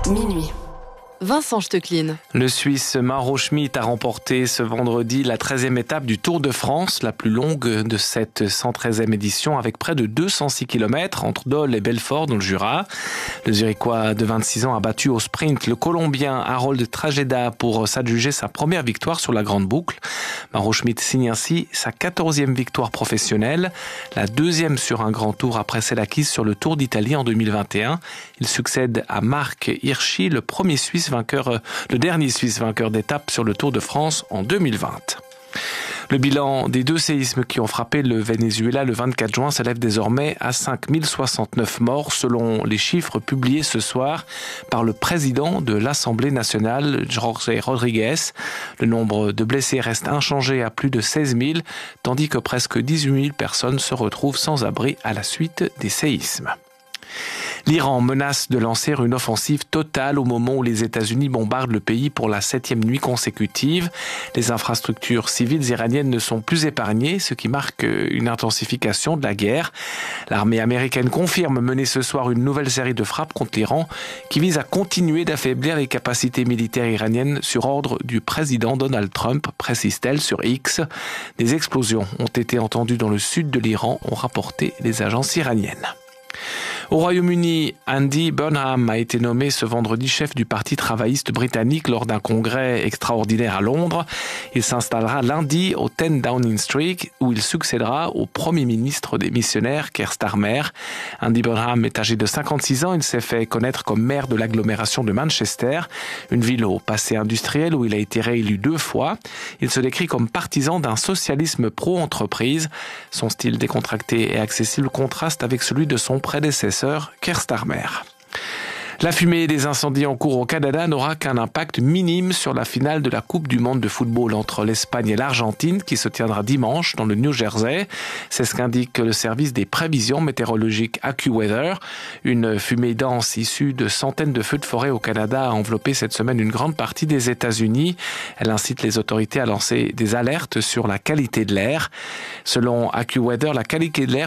Minuit. Vincent Stecklin. Le Suisse Mauro Schmid a remporté ce vendredi la 13e étape du Tour de France, la plus longue de cette 113e édition, avec près de 206 km entre Dole et Belfort dans le Jura. Le Zurichois de 26 ans a battu au sprint le Colombien Harold Trajeda pour s'adjuger sa première victoire sur la Grande Boucle. Mauro Schmid signe ainsi sa 14e victoire professionnelle, la deuxième sur un grand tour après celle acquise sur le Tour d'Italie en 2021. Il succède à Marc Hirschi, le dernier Suisse vainqueur d'étape sur le Tour de France en 2020. Le bilan des deux séismes qui ont frappé le Venezuela le 24 juin s'élève désormais à 5069 morts selon les chiffres publiés ce soir par le président de l'Assemblée nationale, Jorge Rodriguez. Le nombre de blessés reste inchangé à plus de 16 000, tandis que presque 18 000 personnes se retrouvent sans abri à la suite des séismes. L'Iran menace de lancer une offensive totale au moment où les États-Unis bombardent le pays pour la 7e nuit consécutive. Les infrastructures civiles iraniennes ne sont plus épargnées, ce qui marque une intensification de la guerre. L'armée américaine confirme mener ce soir une nouvelle série de frappes contre l'Iran qui vise à continuer d'affaiblir les capacités militaires iraniennes sur ordre du président Donald Trump, précise-t-elle sur X. Des explosions ont été entendues dans le sud de l'Iran, ont rapporté les agences iraniennes. Au Royaume-Uni, Andy Burnham a été nommé ce vendredi chef du Parti travailliste britannique lors d'un congrès extraordinaire à Londres. Il s'installera lundi au 10 Downing Street où il succédera au Premier ministre démissionnaire Keir Starmer. Andy Burnham est âgé de 56 ans. Il s'est fait connaître comme maire de l'agglomération de Manchester, une ville au passé industriel où il a été réélu 2 fois. Il se décrit comme partisan d'un socialisme pro-entreprise. Son style décontracté et accessible contraste avec celui de son prédécesseur, Keir Starmer. La fumée des incendies en cours au Canada n'aura qu'un impact minime sur la finale de la Coupe du monde de football entre l'Espagne et l'Argentine qui se tiendra dimanche dans le New Jersey. C'est ce qu'indique le service des prévisions météorologiques AccuWeather. Une fumée dense issue de centaines de feux de forêt au Canada a enveloppé cette semaine une grande partie des États-Unis. Elle incite les autorités à lancer des alertes sur la qualité de l'air. Selon AccuWeather, la qualité de l'air